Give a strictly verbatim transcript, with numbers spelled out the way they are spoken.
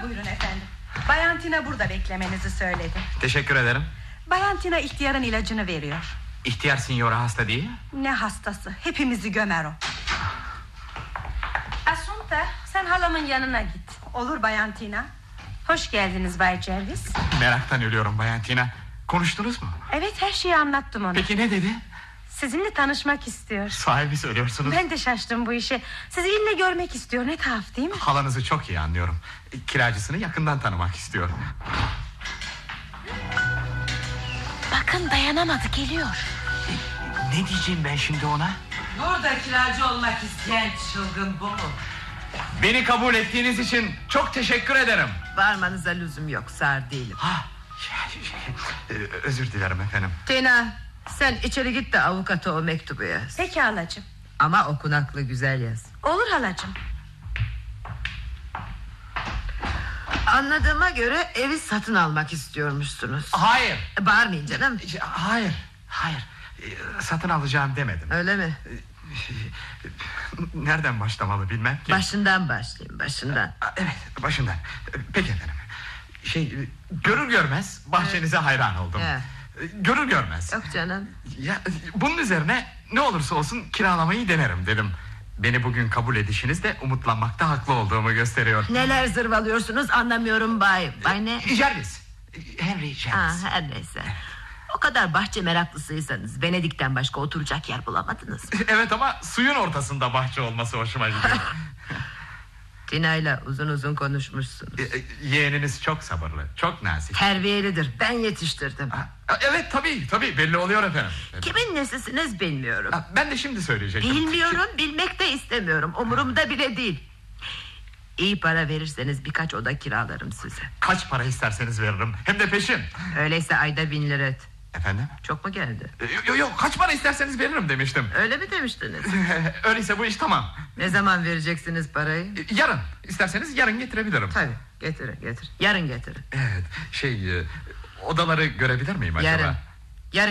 Buyurun efendim. Bayan Tina burada beklemenizi söyledi. Teşekkür ederim. Bayan Tina ihtiyarın ilacını veriyor. İhtiyar sinyora hasta değil. Ne hastası, hepimizi gömer o. Asunta, sen halamın yanına git. Olur Bayan Tina. Hoş geldiniz Bay Jervis. Meraktan ölüyorum Bayan Tina. Konuştunuz mu? Evet, her şeyi anlattım ona. Peki ne dedi? Sizinle tanışmak istiyor. Sahibi söylüyorsunuz. Ben de şaştım bu işe. Sizi ille görmek istiyor, ne tuhaf değil mi? Halanızı çok iyi anlıyorum. Kiracısını yakından tanımak istiyor. Bakın, dayanamadı, geliyor. Ne diyeceğim ben şimdi ona? Burada kiracı olmak isteyen çılgın bu mu? Beni kabul ettiğiniz için çok teşekkür ederim. Varmanıza lüzum yok, sağır değilim. Ha, şey, şey, özür dilerim efendim. Tina, sen içeri git de avukata o mektubu yaz. Peki halacığım. Ama okunaklı güzel yaz. Olur halacığım. Anladığıma göre evi satın almak istiyormuşsunuz. Hayır. Bağırmayın canım. Hayır, hayır. Satın alacağım demedim. Öyle mi? Nereden başlamalı bilmem ki. Başından başlayayım, başından. Evet, başından. Peki efendim. Şey, görür görmez bahçenize hayran oldum. Evet. Görür görmez. Yok canım. Ya, bunun üzerine ne olursa olsun kiralamayı denerim dedim. Beni bugün kabul edişiniz de umutlanmakta haklı olduğumu gösteriyor. Neler zırvalıyorsunuz anlamıyorum bay. Bay ne? Jervis. Henry Jervis. Ha, her neyse. O kadar bahçe meraklısıysanız Venedik'ten başka oturacak yer bulamadınız. Evet, ama suyun ortasında bahçe olması hoşuma gidiyor. Tina'yla uzun uzun konuşmuşsunuz. Yeğeniniz çok sabırlı, çok nazik. Terbiyelidir, ben yetiştirdim. Evet, tabii tabii, belli oluyor efendim. Kimin nesisiniz bilmiyorum. Ben de şimdi söyleyecektim. Bilmiyorum, bilmek de istemiyorum. Umurumda bile değil. İyi para verirseniz birkaç oda kiralarım size. Kaç para isterseniz veririm, hem de peşin. Öyleyse ayda bin lira et. Efendim? Çok mu geldi? Yok yok, kaç para isterseniz veririm demiştim. Öyle mi demiştiniz? Öyleyse bu iş tamam. Ne zaman vereceksiniz parayı? Yarın, isterseniz yarın getirebilirim. Tabii, getir getir. Yarın getir. Evet, şey, odaları görebilir miyim acaba? Yarın.